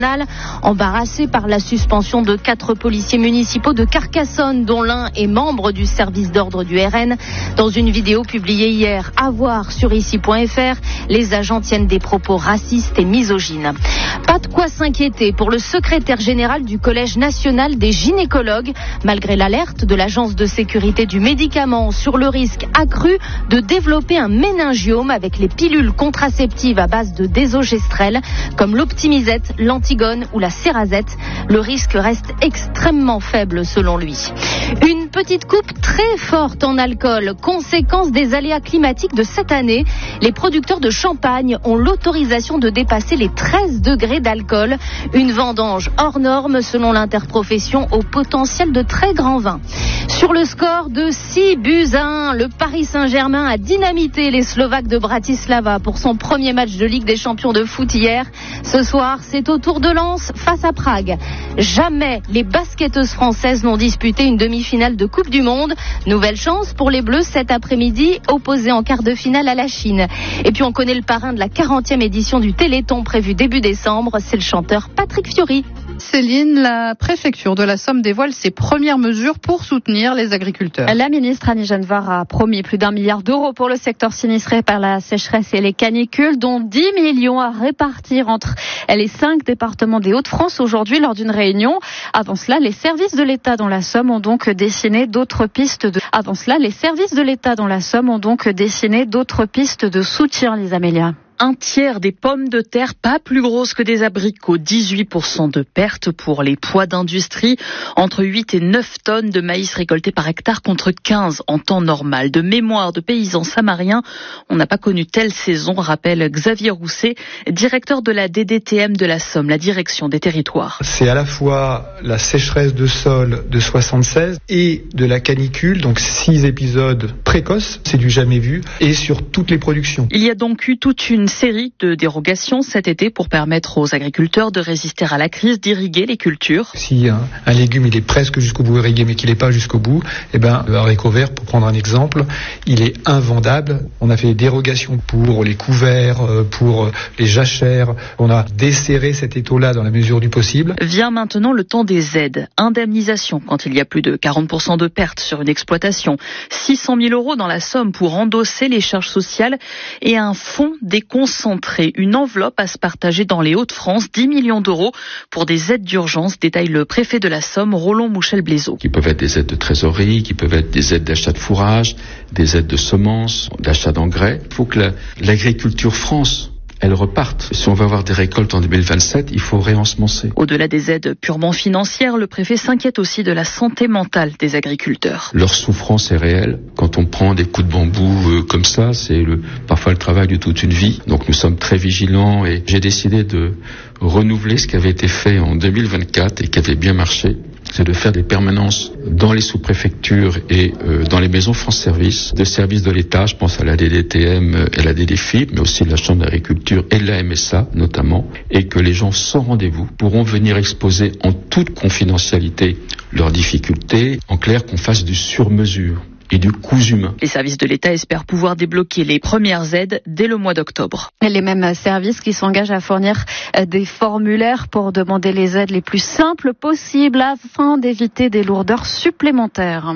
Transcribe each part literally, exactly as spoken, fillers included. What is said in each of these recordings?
Embarrassé par la suspension de quatre policiers municipaux de Carcassonne, dont l'un est membre du service d'ordre du R N. Dans une vidéo publiée hier, à voir sur ici point f r, les agents tiennent des propos racistes et misogynes. Pas de quoi s'inquiéter pour le secrétaire général du Collège national des gynécologues, malgré l'alerte de l'Agence de sécurité du médicament sur le risque accru de développer un méningiome avec les pilules contraceptives à base de désogestrel, comme l'optimisette, l'anti ou la Cerazette. Le risque reste extrêmement faible selon lui. Une petite coupe très forte en alcool, conséquence des aléas climatiques de cette année. Les producteurs de champagne ont l'autorisation de dépasser les treize degrés d'alcool. Une vendange hors norme selon l'interprofession au potentiel de très grands vins. Sur le score de six buts à un, le Paris Saint-Germain a dynamité les Slovaques de Bratislava pour son premier match de Ligue des Champions de foot hier. Ce soir, c'est au tour de Lens face à Prague. Jamais les basketteuses françaises n'ont disputé une demi-finale de Coupe du Monde. Nouvelle chance pour les Bleus cet après-midi, opposés en quart de finale à la Chine. Et puis on connaît le parrain de la quarantième édition du Téléthon prévu début décembre, c'est le chanteur Patrick Fiori. Céline, la préfecture de la Somme dévoile ses premières mesures pour soutenir les agriculteurs. La ministre Annie Genevard a promis plus d'un milliard d'euros pour le secteur sinistré par la sécheresse et les canicules, dont dix millions à répartir entre les cinq départements des Hauts-de-France aujourd'hui lors d'une réunion. Avant cela, les services de l'État dans la Somme ont donc dessiné d'autres pistes de... Avant cela, les services de l'État dans la Somme ont donc dessiné d'autres pistes de soutien, les Amélia. Un tiers des pommes de terre pas plus grosses que des abricots, dix-huit pour cent de pertes pour les pois d'industrie, entre huit et neuf tonnes de maïs récoltés par hectare contre quinze en temps normal. De mémoire de paysans samariens, on n'a pas connu telle saison, rappelle Xavier Rousset, directeur de la D D T M de la Somme, la direction des territoires. C'est à la fois la sécheresse de sol de soixante-seize et de la canicule, donc six épisodes précoces, c'est du jamais vu, et sur toutes les productions. Il y a donc eu toute une série de dérogations cet été pour permettre aux agriculteurs de résister à la crise, d'irriguer les cultures. Si un, un légume il est presque jusqu'au bout irrigué mais qu'il n'est pas jusqu'au bout, eh ben le haricot vert, pour prendre un exemple, il est invendable. On a fait des dérogations pour les couverts, pour les jachères. On a desserré cet étau-là dans la mesure du possible. Vient maintenant le temps des aides. Indemnisation quand il y a plus de quarante pour cent de pertes sur une exploitation. six cent mille euros dans la Somme pour endosser les charges sociales et un fonds déconcentré. Une enveloppe à se partager dans les Hauts-de-France, dix millions d'euros pour des aides d'urgence, détaille le préfet de la Somme, Roland Mouchel-Blaiseau. Qui peuvent être des aides de trésorerie, qui peuvent être des aides d'achat de fourrage, des aides de semences, d'achat d'engrais. Il faut que la, l'agriculture France elles repartent. Si on va avoir des récoltes en deux mille vingt-sept, il faut réensemencer. Au-delà des aides purement financières, le préfet s'inquiète aussi de la santé mentale des agriculteurs. Leur souffrance est réelle. Quand on prend des coups de bambou euh, comme ça, c'est le, parfois le travail de toute une vie. Donc nous sommes très vigilants et j'ai décidé de renouveler ce qui avait été fait en deux mille vingt-quatre et qui avait bien marché. C'est de faire des permanences dans les sous-préfectures et euh, dans les maisons France Service, de services de l'État, je pense à la D D T M et la D D F I B, mais aussi de la Chambre d'agriculture et de la M S A notamment, et que les gens sans rendez-vous pourront venir exposer en toute confidentialité leurs difficultés, en clair qu'on fasse du sur-mesure et du coût humain. Les services de l'État espèrent pouvoir débloquer les premières aides dès le mois d'octobre. Les mêmes services qui s'engagent à fournir des formulaires pour demander les aides les plus simples possibles afin d'éviter des lourdeurs supplémentaires.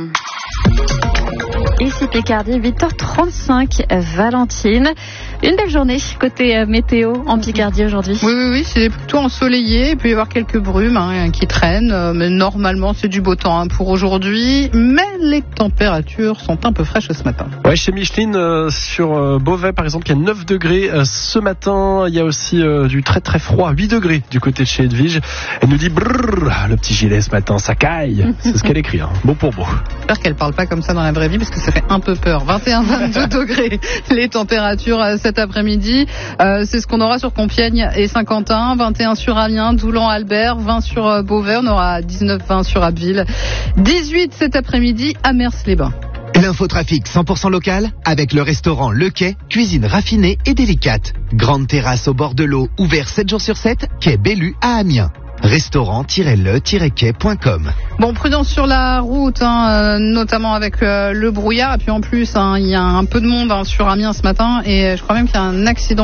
Ici Picardie, huit heures trente-cinq, Valentine. Une belle journée côté météo en Picardie aujourd'hui. Oui, oui, oui, c'est plutôt ensoleillé. Il peut y avoir quelques brumes hein, qui traînent. Mais normalement, c'est du beau temps hein, pour aujourd'hui. Mais les températures sont un peu fraîches ce matin. Ouais, chez Micheline, euh, sur euh, Beauvais, par exemple, il y a neuf degrés. Euh, ce matin, il y a aussi euh, du très très froid, huit degrés du côté de chez Edwige. Elle nous dit, brrr, le petit gilet ce matin, ça caille. C'est ce qu'elle écrit. Hein. Bon pour beau. J'espère qu'elle parle pas comme ça dans la vraie vie parce que ça fait un peu peur. vingt et un à vingt-deux degrés les températures cet après-midi. Euh, c'est ce qu'on aura sur Compiègne et Saint-Quentin. vingt et un sur Amiens, Doulan, Albert. vingt sur Beauvais. On aura dix-neuf vingt sur Abbeville. dix-huit cet après-midi à Mers-les-Bains. L'infotrafic cent pour cent local avec le restaurant Le Quai, cuisine raffinée et délicate. Grande terrasse au bord de l'eau, ouvert sept jours sur sept, quai Bellu à Amiens. restaurant-le-quai point com. Bon, prudence sur la route, hein, euh, notamment avec euh, le brouillard. Et puis en plus, hein, il y a un peu de monde hein, sur Amiens ce matin. Et je crois même qu'il y a un accident.